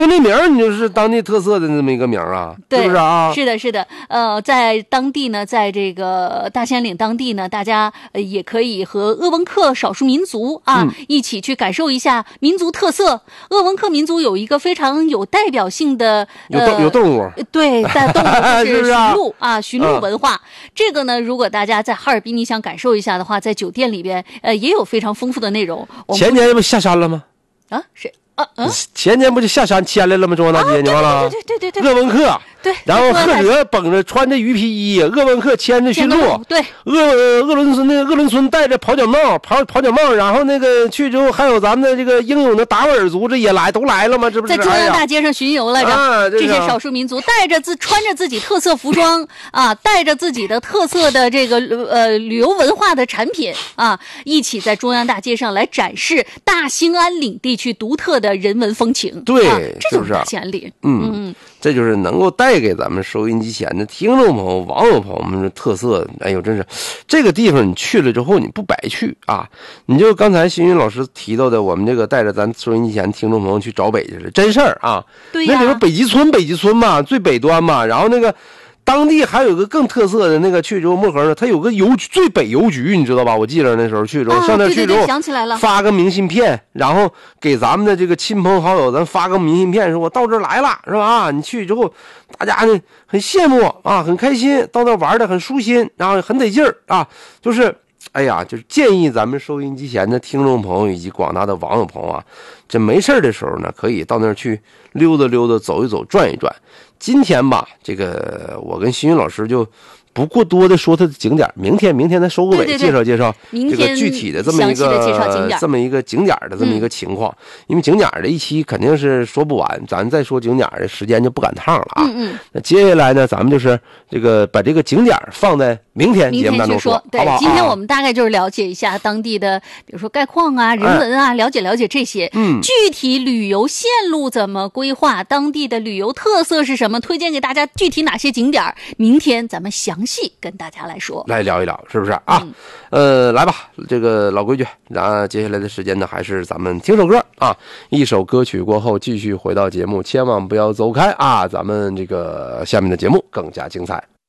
那名儿你就是当地特色的这么一个名儿啊，是不是啊？ 是的，是的。在当地呢，在这个大兴安岭当地呢，大家也可以和鄂温克少数民族一起去感受一下民族特色。鄂温克民族有一个非常有代表性的有动物， 对，在动物就是驯鹿啊， 驯鹿文化。这个呢，如果大家在哈尔滨你想感受一下的话，在酒店里边也有非常丰富的内容。 前年不下山了吗？ 啊，是。 前年不就下山牵来了吗？中央大街，你忘了？ 对， 鄂温克， 对， 然后赫哲绷着穿着鱼皮衣，鄂温克牵着驯鹿， 对， 鄂伦春戴着跑脚帽，然后那个去之后还有咱们的这个英勇的达斡尔族这也都来了吗？这不是在中央大街上巡游来着，这些少数民族穿着自己特色服装带着自己的特色的这个旅游文化的产品一起在中央大街上来展示大兴安岭地区独特的人文风情。 对， 这就是大兴安岭。 这就是能够带给咱们收音机前的听众朋友、网友朋友们的特色。哎呦，真是这个地方你去了之后你不白去啊！你就刚才新云老师提到的，我们这个带着咱收音机前的听众朋友去找北去了，真事儿啊！ 对呀， 那里边北极村嘛，最北端嘛，然后那个。当地还有个更特色的那个去之后漠河呢，它有个最北邮局，你知道吧？我记得那时候去之后，上那去之后想起来了， 发个明信片，然后给咱们的这个亲朋好友咱发个明信片，说我到这儿来了，是吧？你去之后，大家呢很羡慕很开心，到那玩的很舒心，然后很得劲儿就是。哎呀，就是建议咱们收音机前的听众朋友以及广大的网友朋友这没事的时候呢，可以到那儿去溜达溜达、走一走、转一转。今天吧，这个我跟新云老师就不过多的说它的景点，明天再收个尾，介绍这个具体的这么一个景点的这么一个情况。因为景点的一期肯定是说不完，咱再说景点的时间就不赶趟了那接下来呢，咱们就是这个把这个景点放在明天节目当中说， 对， 好不好？ 今天我们大概就是了解一下当地的，比如说概况人文了解这些。具体旅游线路怎么规划，当地的旅游特色是什么，推荐给大家具体哪些景点，明天咱们详细跟大家来说， 来聊一聊，是不是啊？来吧，这个老规矩，然后接下来的时间呢，还是咱们听首歌一首歌曲过后，继续回到节目，千万不要走开咱们这个下面的节目更加精彩。